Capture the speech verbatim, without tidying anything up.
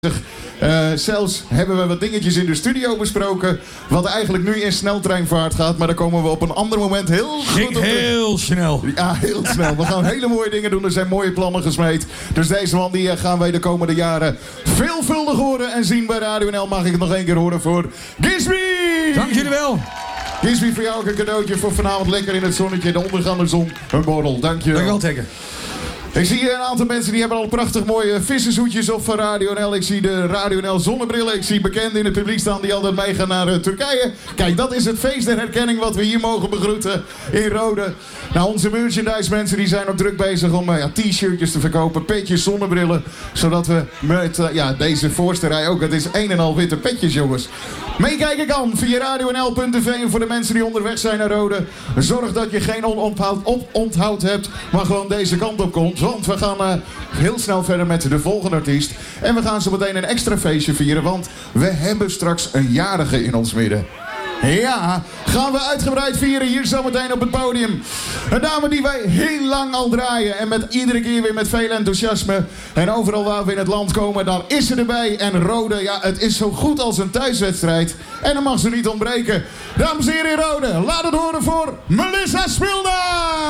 Uh, zelfs hebben we wat dingetjes in de studio besproken, wat eigenlijk nu in sneltreinvaart gaat, maar daar komen we op een ander moment heel goed Ging op terug. heel snel. Ja, heel snel. We gaan hele mooie dingen doen. Er zijn mooie plannen gesmeed. Dus deze man die gaan wij de komende jaren veelvuldig horen en zien bij Radio N L. Mag ik het nog één keer horen voor Gisby! Dank jullie wel. Gisby, voor jou ook een cadeautje voor vanavond lekker in het zonnetje, de ondergaande zon, een borrel. Dank je wel. Dank je wel, Tekken. Ik zie een aantal mensen die hebben al prachtig mooie vissershoedjes op van Radio N L. Ik zie de Radio N L zonnebrillen. Ik zie bekenden in het publiek staan die altijd meegaan naar uh, Turkije. Kijk, dat is het feest der herkenning wat we hier mogen begroeten in Rode. Nou, onze merchandise mensen die zijn ook druk bezig om uh, ja, t-shirtjes te verkopen, petjes, zonnebrillen. Zodat we met uh, ja, deze voorste rij ook, het is een en al witte petjes, jongens. Meekijken kan via radio n l punt t v. En voor de mensen die onderweg zijn naar Rode, zorg dat je geen ononthoud, op, onthoud hebt, maar gewoon deze kant op komt. Want we gaan uh, heel snel verder met de volgende artiest. En we gaan zo meteen een extra feestje vieren, want we hebben straks een jarige in ons midden. Ja, gaan we uitgebreid vieren hier zometeen op het podium. Een dame die wij heel lang al draaien. En met iedere keer weer met veel enthousiasme. En overal waar we in het land komen, daar is ze erbij. En Rode, ja, het is zo goed als een thuiswedstrijd. En dan mag ze niet ontbreken. Dames en heren in Rode, laat het horen voor Melissa Spilda!